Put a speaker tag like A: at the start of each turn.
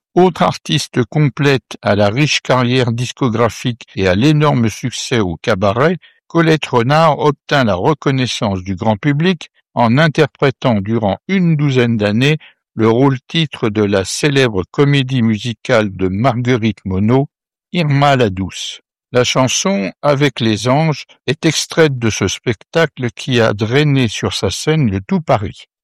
A: Autre artiste complète à la riche carrière discographique et à l'énorme succès au cabaret, Colette Renard obtint la reconnaissance du grand public en interprétant durant une douzaine d'années le rôle-titre de la célèbre comédie musicale de Marguerite Monod, Irma la Douce. La chanson « Avec les anges » est extraite de ce spectacle qui a drainé sur sa scène le tout Paris.